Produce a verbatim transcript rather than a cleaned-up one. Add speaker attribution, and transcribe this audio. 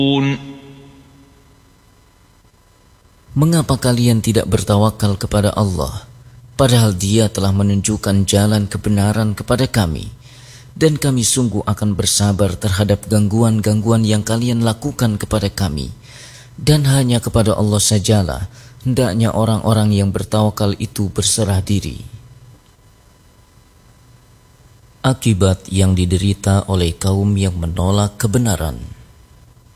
Speaker 1: Mengapa kalian tidak bertawakal kepada Allah, padahal Dia telah menunjukkan jalan kebenaran kepada kami, dan kami sungguh akan bersabar terhadap gangguan-gangguan yang kalian lakukan kepada kami, dan hanya kepada Allah sajalah hendaknya orang-orang yang bertawakal itu berserah diri. Akibat yang diderita oleh kaum yang menolak kebenaran.